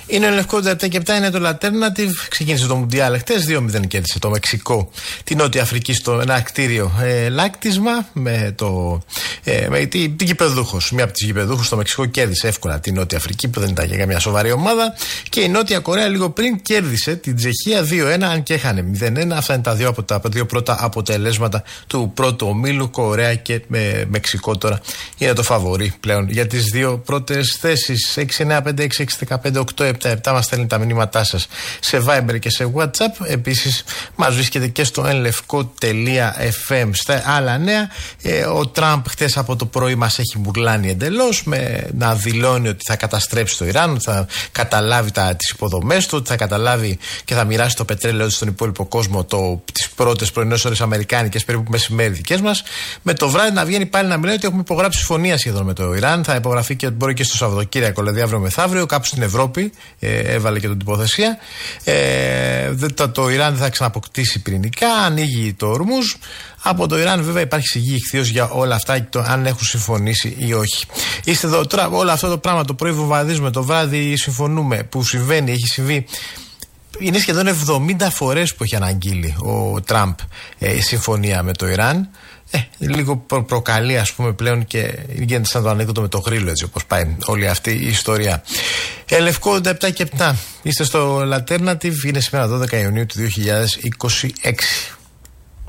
Είναι ο Λευκό 87 και 7, είναι το Alternative. Ξεκίνησε το Μουντιάλ χτες, 2-0 κέρδισε το Μεξικό την Νότια Αφρική στο ένα κτίριο λάκτισμα με την γηπεδούχος. Μία από τις γηπεδούχους στο Μεξικό κέρδισε εύκολα την Νότια Αφρική που δεν ήταν για καμιά σοβαρή ομάδα. Και η Νότια Κορέα λίγο πριν κέρδισε την Τσεχία 2-1, αν και έχανε 0-1. Αυτά είναι τα δύο πρώτα αποτελέσματα του πρώτου ομίλου. Κορέα και Μεξικό τώρα είναι το φαβορί πλέον για τις δύο πρώτες θέσεις. 695-6-15-877 μας στέλνει τα μηνύματά σας σε Viber και σε WhatsApp. Επίσης μας βρίσκεται και στο enlevko.fm. Στα άλλα νέα, ο Τραμπ χτες από το πρωί μας έχει μπουρλάνει εντελώς με να δηλώνει ότι θα καταστρέψει το Ιράν, ότι θα καταλάβει τις υποδομές του, ότι θα καταλάβει και θα μοιράσει το πετρέλαιο στον υπόλοιπο κόσμο τις πρώτες πρωινές ώρες αμερικάνικες, περίπου μεσημέρι δικές μας. Με το βράδυ να βγαίνει πάλι να μιλάει ότι έχουμε υπογράψει συμφωνία σχεδόν με το Ιράν. Θα υπογραφεί και μπορεί και στο Σαββατοκύριακο, δηλαδή αύριο μεθαύριο, κάπου στην Ευρώπη. Έβαλε και την τοποθεσία. Το Ιράν δεν θα ξαναποκτήσει πυρηνικά, ανοίγει το Ορμούζ. Από το Ιράν, βέβαια, υπάρχει σιγή ηχθείως για όλα αυτά, αν έχουν συμφωνήσει ή όχι. Είστε εδώ τώρα, όλο αυτό το πράγμα το πρωί βομβαρδίζουμε, το βράδυ συμφωνούμε, που συμβαίνει, έχει συμβεί. Είναι σχεδόν 70 φορές που έχει αναγγείλει ο Τραμπ η συμφωνία με το Ιράν. Λίγο προκαλεί, ας πούμε, πλέον και γίνεται σαν το ανέκδοτο με το γρίλο, έτσι όπως πάει όλη αυτή η ιστορία. Λευκό 87 και 7. Είστε στο Alternative, είναι σήμερα 12 Ιουνίου του 2026.